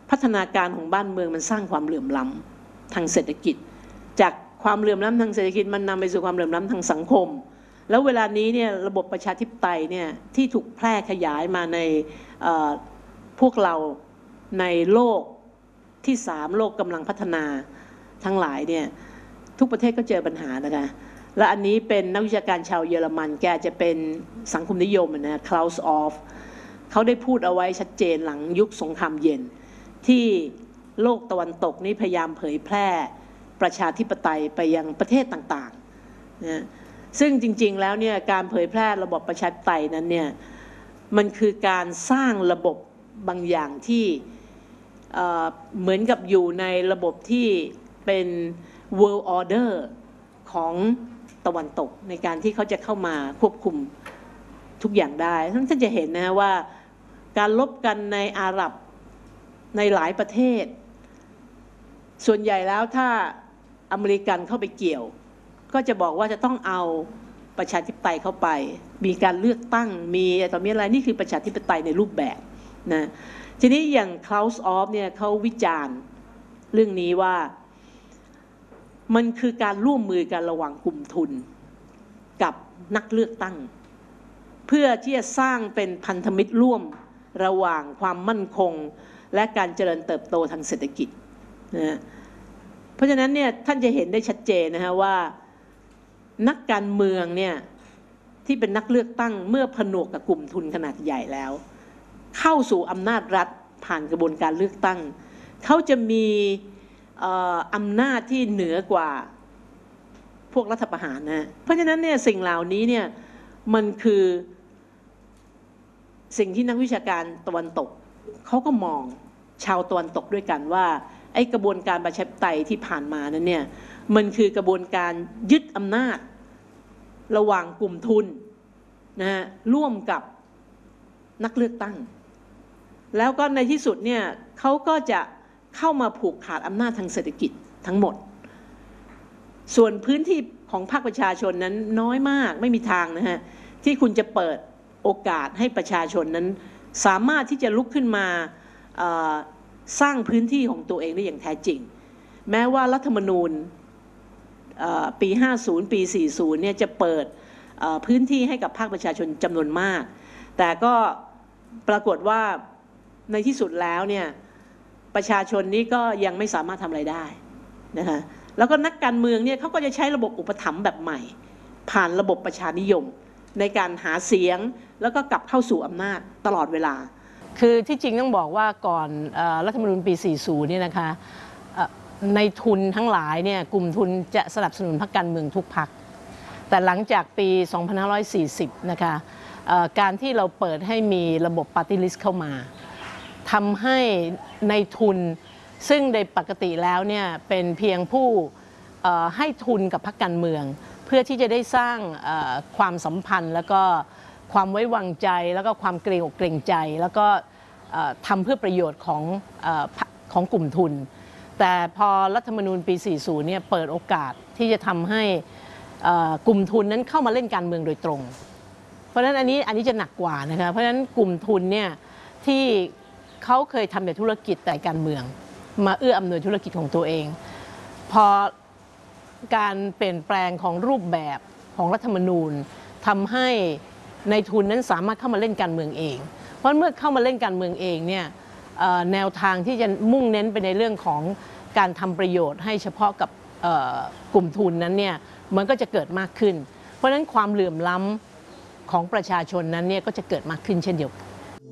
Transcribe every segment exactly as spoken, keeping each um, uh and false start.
พัฒนาการของบ้านเมืองมันสร้างความเหลื่อมล้ำทางเศรษฐกิจจากความเหลื่อมล้ำทางเศรษฐกิจมันนำไปสู่ความเหลื่อมล้ำทางสังคมแล้วเวลานี้เนี่ยระบบประชาธิปไตยเนี่ยที่ถูกแพร่ขยายมาในพวกเราในโลกที่สามโลกกำลังพัฒนาทั้งหลายเนี่ยทุกประเทศก็เจอปัญหานะคะและอันนี้เป็นนักวิชาการชาวเยอรมันแกจะเป็นสังคมนิยมนะคลาวส์ออฟเขาได้พูดเอาไว้ชัดเจนหลังยุคสงครามเย็นที่โลกตะวันตกนี้พยายามเผยแพร่ประชาธิปไตยไปยังประเทศต่างๆนะซึ่งจริงๆแล้วเนี่ยการเผยแพร่ระบบประชาธิปไตยนั้นเนี่ยมันคือการสร้างระบบบางอย่างที่เหมือนกับอยู่ในระบบที่เป็น world order ของตะวันตกในการที่เขาจะเข้ามาควบคุมทุกอย่างได้ท่านจะเห็นนะว่าการลบกันในอาหรับในหลายประเทศส่วนใหญ่แล้วถ้าอเมริกันเข้าไปเกี่ยวก็จะบอกว่าจะต้องเอาประชาธิปไตยเข้าไปมีการเลือกตั้งมีต่อมีอะไรนี่คือประชาธิปไตยในรูปแบบนะทีนี้อย่างคลาวส์ออฟเนี่ยเขาวิจารณ์เรื่องนี้ว่ามันคือการร่วมมือกันระหว่างกลุ่มทุนกับนักเลือกตั้งเพื่อที่จะสร้างเป็นพันธมิตรร่วมระหว่างความมั่นคงและการเจริญเติบโตทางเศรษฐกิจนะเพราะฉะนั้นเนี่ยท่านจะเห็นได้ชัดเจนนะฮะว่านักการเมืองเนี่ยที่เป็นนักเลือกตั้งเมื่อผนวกกับกลุ่มทุนขนาดใหญ่แล้วเข้าสู่อำนาจรัฐผ่านกระบวนการเลือกตั้งเขาจะมีอำนาจที่เหนือกว่าพวกรัฐประหารนะเพราะฉะนั้นเนี่ยสิ่งเหล่านี้เนี่ยมันคือสิ่งที่นักวิชาการตะวันตกเขาก็มองชาวตะวันตกด้วยกันว่าไอ้กระบวนการประชาธิปไตยที่ผ่านมานั้นเนี่ยมันคือกระบวนการยึดอำนาจระหว่างกลุ่มทุนนะฮะร่วมกับนักเลือกตั้งแล้วก็ในที่สุดเนี่ยเขาก็จะเข้ามาผูกขาดอำนาจทางเศรษฐกิจทั้งหมดส่วนพื้นที่ของภาคประชาชนนั้นน้อยมากไม่มีทางนะฮะที่คุณจะเปิดโอกาสให้ประชาชนนั้นสามารถที่จะลุกขึ้นมาสร้างพื้นที่ของตัวเองได้อย่างแท้จริงแม้ว่ารัฐธรรมนูญปีห้าสิบปีสี่สิบเนี่ยจะเปิดพื้นที่ให้กับภาคประชาชนจำนวนมากแต่ก็ปรากฏว่าในที่สุดแล้วเนี่ยประชาชนนี้ก็ยังไม่สามารถทำอะไรได้นะคะแล้วก็นักการเมืองเนี่ยเขาก็จะใช้ระบบอุปถัมภ์แบบใหม่ผ่านระบบประชานิยมในการหาเสียงแล้วก็กลับเข้าสู่อำนาจตลอดเวลาคือที่จริงต้องบอกว่าก่อนรัฐธรรมนูญปีสี่สิบเนี่ยนะคะในทุนทั้งหลายเนี่ยกลุ่มทุนจะสนับสนุนพรรคการเมืองทุกพรรคแต่หลังจากปีสองพันห้าร้อยสี่สิบนะคะการที่เราเปิดให้มีระบบปาร์ตี้ลิสต์เข้ามาทำให้ในทุนซึ่งในปกติแล้วเนี่ยเป็นเพียงผู้ให้ทุนกับพรรคการเมืองเพื่อที่จะได้สร้างความสัมพันธ์แล้วก็ความไว้วางใจแล้วก็ความเกรงอกเกรงใจแล้วก็ทำเพื่อประโยชน์ของของกลุ่มทุนแต่พอรัฐธรรมนูญปีสี่สิบเนี่ยเปิดโอกาสที่จะทำให้กลุ่มทุนนั้นเข้ามาเล่นการเมืองโดยตรงเพราะฉะนั้นอันนี้อันนี้จะหนักกว่านะคะเพราะฉะนั้นกลุ่มทุนเนี่ยที่เขาเคยทำแต่ธุรกิจแต่การเมืองมาเอื้ออำนวยธุรกิจของตัวเองพอการเปลี่ยนแปลงของรูปแบบของรัฐธรรมนูญทำให้ในทุนนั้นสามารถเข้ามาเล่นการเมืองเองเพราะเมื่อเข้ามาเล่นการเมืองเองเนี่ยแนวทางที่จะมุ่งเน้นไปในเรื่องของการทำประโยชน์ให้เฉพาะกับกลุ่มทุนนั้นเนี่ยมันก็จะเกิดมากขึ้นเพราะฉะนั้นความเหลื่อมล้ำของประชาชนนั้นเนี่ยก็จะเกิดมากขึ้นเช่นเดียวกัน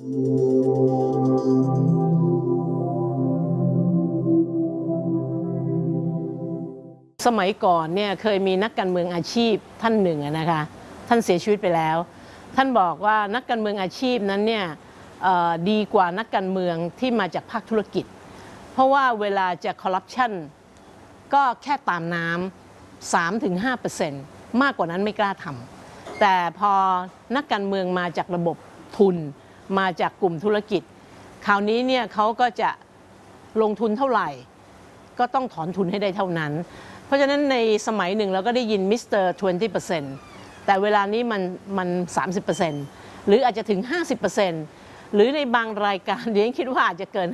สมัยก่อนเนี่ยเคยมีนักการเมืองอาชีพท่านหนึ่งนะคะท่านเสียชีวิตไปแล้วท่านบอกว่านักการเมืองอาชีพนั้นเนี่ยดีกว่านักการเมืองที่มาจากภาคธุรกิจเพราะว่าเวลาจะคอร์รัปชันก็แค่ตามน้ำ สามถึงห้าเปอร์เซ็นต์ มากกว่านั้นไม่กล้าทำแต่พอนักการเมืองมาจากระบบทุนมาจากกลุ่มธุรกิจคราวนี้เนี่ยเขาก็จะลงทุนเท่าไหร่ก็ต้องถอนทุนให้ได้เท่านั้นเพราะฉะนั้นในสมัยหนึ่งเราก็ได้ยินมิสเตอร์ ยี่สิบเปอร์เซ็นต์ แต่เวลานี้มันมัน สามสิบเปอร์เซ็นต์ หรืออาจจะถึง ห้าสิบเปอร์เซ็นต์ หรือในบางรายการเดี๋ยวคิดว่าอาจจะเกิน